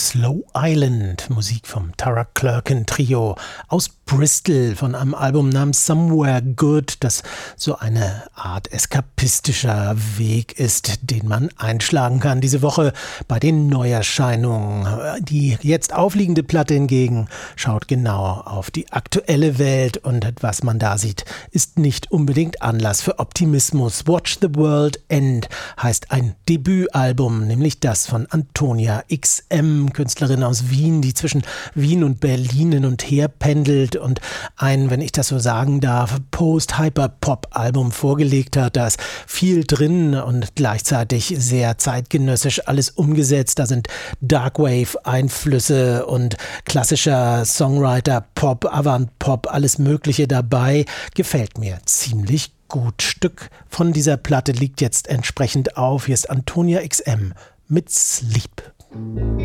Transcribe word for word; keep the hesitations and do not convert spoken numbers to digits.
Slow Island, Musik vom Tara Clerkin Trio aus Bristol von einem Album namens Somewhere Good, das so eine Art eskapistischer Weg ist, den man einschlagen kann diese Woche bei den Neuerscheinungen. Die jetzt aufliegende Platte hingegen schaut genau auf die aktuelle Welt und was man da sieht, ist nicht unbedingt Anlass für Optimismus. Watch the World End heißt ein Debütalbum, nämlich das von Antonia X M, Künstlerin aus Wien, die zwischen Wien und Berlin hin und her pendelt und ein, wenn ich das so sagen darf, Post-Hyper-Pop-Album vorgelegt hat. Da ist viel drin und gleichzeitig sehr zeitgenössisch alles umgesetzt. Da sind Darkwave-Einflüsse und klassischer Songwriter-Pop, Avant-Pop, alles Mögliche dabei. Gefällt mir ziemlich gut. Stück von dieser Platte liegt jetzt entsprechend auf. Hier ist Antonia X M mit Sleep.